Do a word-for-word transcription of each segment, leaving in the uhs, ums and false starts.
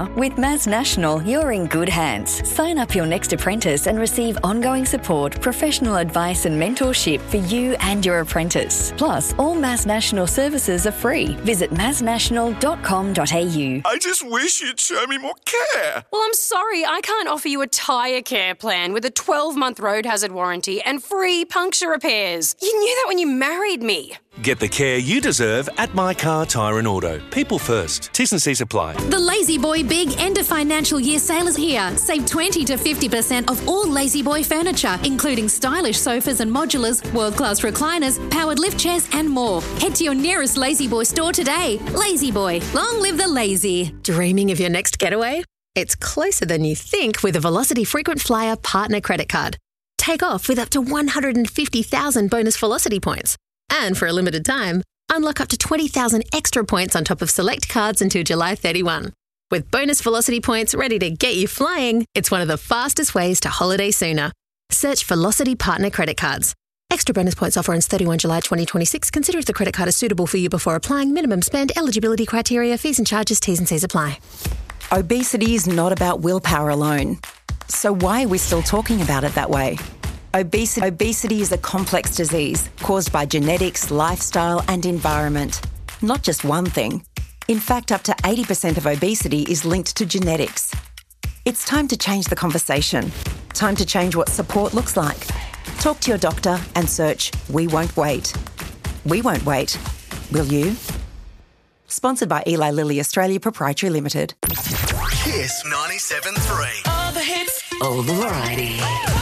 With Maz National, you're in good hands. Sign up your next apprentice and receive ongoing support, professional advice and mentorship for you and your apprentice. Plus, all Maz National services are free. Visit maz national dot com dot a u. I just wish you'd show me more care. Well, I'm sorry, I can't offer you a tyre care plan with a twelve-month road hazard warranty and free puncture repairs. You knew that when you married me. Get the care you deserve at My Car Tyre and Auto. People first. T's and C's apply. The Lazy Boy Big End of Financial Year sale is here. Save twenty to fifty percent off all Lazy Boy furniture, including stylish sofas and modulars, world-class recliners, powered lift chairs and more. Head to your nearest Lazy Boy store today. Lazy Boy. Long live the lazy. Dreaming of your next getaway? It's closer than you think with a Velocity Frequent Flyer Partner Credit Card. Take off with up to one hundred fifty thousand bonus Velocity points. And for a limited time, unlock up to twenty thousand extra points on top of select cards until July thirty-first. With bonus Velocity points ready to get you flying, it's one of the fastest ways to holiday sooner. Search Velocity Partner Credit Cards. Extra bonus points offer ends thirty-first of July twenty twenty-six. Consider if the credit card is suitable for you before applying. Minimum spend, eligibility criteria, fees and charges, T's and C's apply. Obesity is not about willpower alone. So why are we still talking about it that way? Obesity, obesity is a complex disease caused by genetics, lifestyle and environment. Not just one thing. In fact, up to eighty percent of obesity is linked to genetics. It's time to change the conversation. Time to change what support looks like. Talk to your doctor and search We Won't Wait. We won't wait. Will you? Sponsored by Eli Lilly Australia Proprietary Limited. Kiss ninety-seven point three. All the hits. All the variety.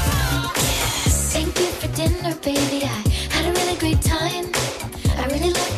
Thank you for dinner, baby. I had a really great time. I really like